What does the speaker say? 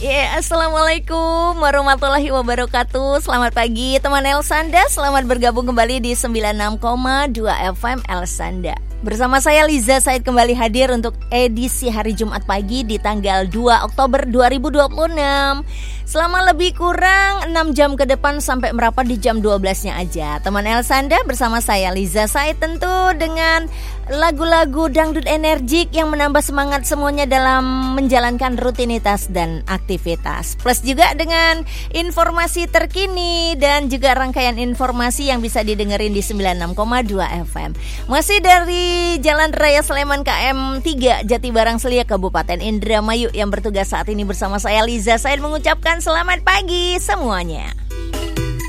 Assalamualaikum warahmatullahi wabarakatuh. Selamat pagi teman Elsanda. Selamat bergabung kembali di 96,2 FM Elsanda. Bersama saya Liza Said kembali hadir untuk edisi hari Jumat pagi di tanggal 2 Oktober 2026. Selama lebih kurang 6 jam ke depan sampai merapat di jam 12-nya aja. Teman Elsanda bersama saya Liza Said tentu dengan lagu-lagu dangdut energik yang menambah semangat semuanya dalam menjalankan rutinitas dan aktivitas. Plus juga dengan informasi terkini dan juga rangkaian informasi yang bisa didengerin di 96,2 FM. Masih dari Jalan Raya Sleman KM 3 Jatibarang Selia Kabupaten Indramayu yang bertugas saat ini bersama saya Liza Said mengucapkan selamat pagi semuanya.